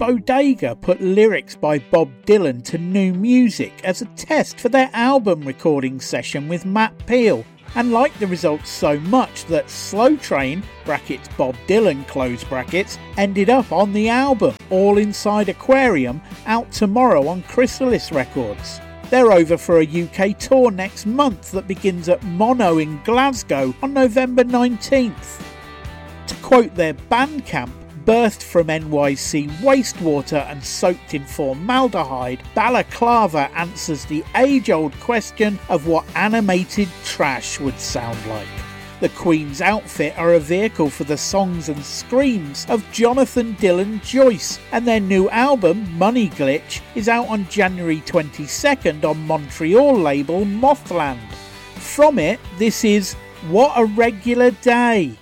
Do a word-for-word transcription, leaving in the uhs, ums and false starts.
Bodega put lyrics by Bob Dylan to new music as a test for their album recording session with Matt Peel, and liked the results so much that Slow Train brackets Bob Dylan close brackets ended up on the album All Inside Aquarium, out tomorrow on Chrysalis Records. They're over for a U K tour next month that begins at Mono in Glasgow on November nineteenth. To quote their Bandcamp, birthed from N Y C wastewater and soaked in formaldehyde, Balaclava answers the age-old question of what animated trash would sound like. The Queen's outfit are a vehicle for the songs and screams of Jonathan Dylan Joyce, and their new album, Money Glitch, is out on January twenty-second on Montreal label Mothland. From it, this is What a Regular Day.